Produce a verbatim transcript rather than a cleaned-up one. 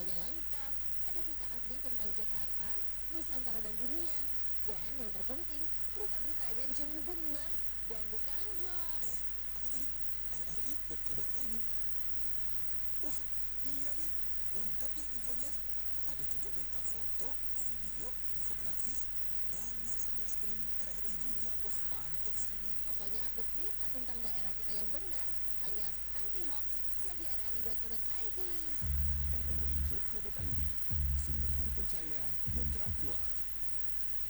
infonya lengkap. Ada berita update tentang Jakarta, Nusantara dan dunia. Dan yang terpenting, berita-beritanya dijamin benar dan bukan hoax.